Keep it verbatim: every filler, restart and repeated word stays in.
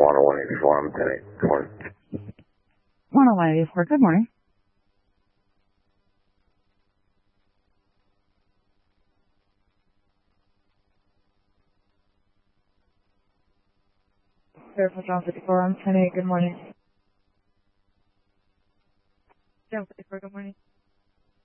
one oh one eighty-four, I'm ten eight. Good morning. one oh one eighty-four, good morning. Fairfield John fifty-four, I'm ten eight, good morning. John fifty-four, good morning.